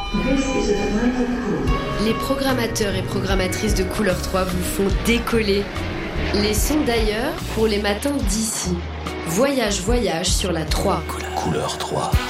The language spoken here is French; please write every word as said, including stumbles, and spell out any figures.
Les programmateurs et programmatrices de Couleur trois vous font décoller. Les sons d'ailleurs pour les matins d'ici. Voyage, voyage sur la trois. Couleur trois.